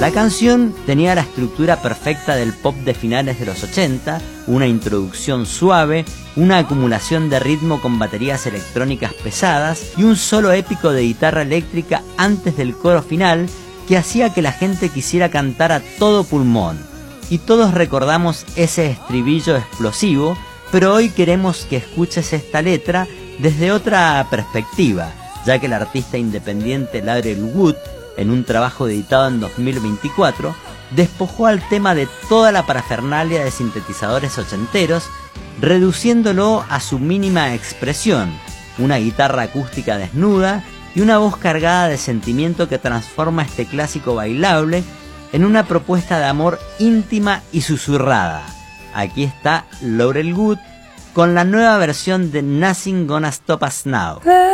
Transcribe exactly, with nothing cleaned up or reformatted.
La canción tenía la estructura perfecta del pop de finales de los ochenta, una introducción suave, una acumulación de ritmo con baterías electrónicas pesadas y un solo épico de guitarra eléctrica antes del coro final que hacía que la gente quisiera cantar a todo pulmón. Y todos recordamos ese estribillo explosivo, pero hoy queremos que escuches esta letra desde otra perspectiva, ya que el artista independiente Laurel Wood, en un trabajo editado en dos mil veinticuatro, despojó al tema de toda la parafernalia de sintetizadores ochenteros, reduciéndolo a su mínima expresión, una guitarra acústica desnuda y una voz cargada de sentimiento que transforma este clásico bailable en una propuesta de amor íntima y susurrada. Aquí está Laurel Wood con la nueva versión de Nothing Gonna Stop Us Now.